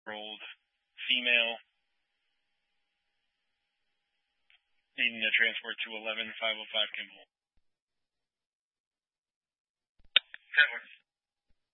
old female needing to transport to 11505 Kimball. 7.